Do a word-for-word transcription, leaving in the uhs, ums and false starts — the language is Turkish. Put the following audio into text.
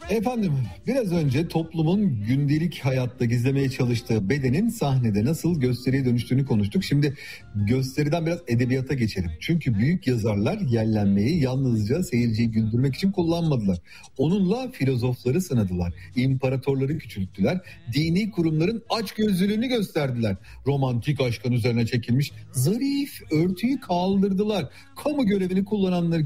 Efendim, biraz önce toplumun gündelik hayatta gizlemeye çalıştığı bedenin sahnede nasıl gösteriye dönüştüğünü konuştuk. Şimdi gösteriden biraz edebiyata geçelim. Çünkü büyük yazarlar yellenmeyi yalnızca seyirciyi güldürmek için kullanmadılar. Onunla filozofları sınadılar, imparatorları küçülttüler, dini kurumların açgözlülüğünü gösterdiler. Romantik aşkın üzerine çekilmiş zarif örtüyü kaldırdılar. Kamu görevini kullananları